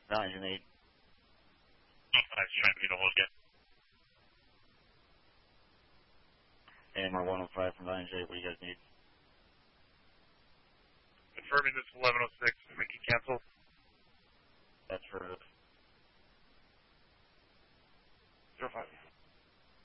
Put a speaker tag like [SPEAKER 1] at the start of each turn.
[SPEAKER 1] Valiant 8.
[SPEAKER 2] Thanks, trying to get a hold of you.
[SPEAKER 1] AMR 105 from Valiant 8, what do you guys need?
[SPEAKER 2] Confirming this 1106, we can cancel.
[SPEAKER 1] That's for